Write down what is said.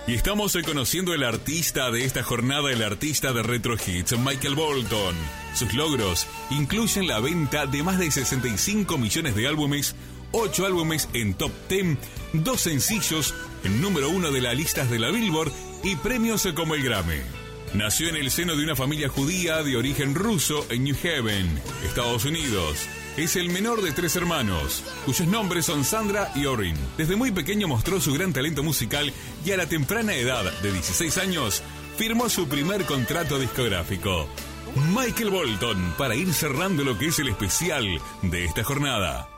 Y estamos conociendo el artista de esta jornada, el artista de Retro Hits, Michael Bolton. Sus logros incluyen la venta de más de 65 millones de álbumes, 8 álbumes en Top 10, 2 sencillos en número 1 de las listas de la Billboard y premios como el Grammy. Nació en el seno de una familia judía de origen ruso en New Haven, Estados Unidos. Es el menor de 3 hermanos, cuyos nombres son Sandra y Orin. Desde muy pequeño mostró su gran talento musical y a la temprana edad de 16 años firmó su primer contrato discográfico. Michael Bolton, para ir cerrando lo que es el especial de esta jornada.